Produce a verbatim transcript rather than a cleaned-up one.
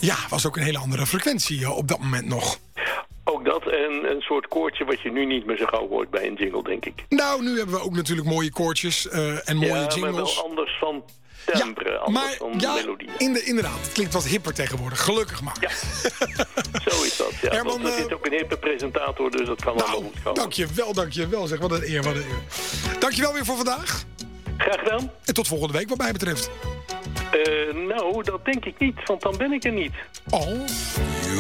Ja, was ook een hele andere frequentie uh, op dat moment nog. Ook dat en een soort koortje wat je nu niet meer zo gauw hoort bij een jingle, denk ik. Nou, nu hebben we ook natuurlijk mooie koortjes uh, en mooie ja, jingles. maar wel anders van timbre, ja, anders maar, van ja, melodie. In de, inderdaad, het klinkt wat hipper tegenwoordig. Gelukkig maar. Ja, zo is dat. Ja. Herman, Want het is ook een hippe presentator, dus dat kan nou, allemaal goed komen. Dankjewel, dankjewel. Zeg, wat een eer, wat een eer. Dankjewel weer voor vandaag. Graag gedaan. En tot volgende week wat mij betreft. Uh, nou, dat denk ik niet, want dan ben ik er niet. Oh.